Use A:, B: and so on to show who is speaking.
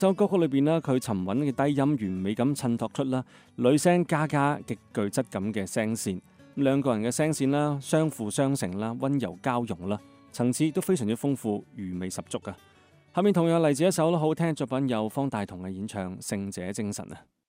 A: 首歌曲裏邊呢，佢沉穩嘅低音完美咁襯托出啦女聲嘉嘉極具質感嘅聲線，兩個人嘅聲線啦相輔相成啦，溫柔交融啦，層次都非常之豐富，餘味十足啊！下面同樣嚟自一首好聽嘅作品，有方大同嘅演唱《勝者精神》啊。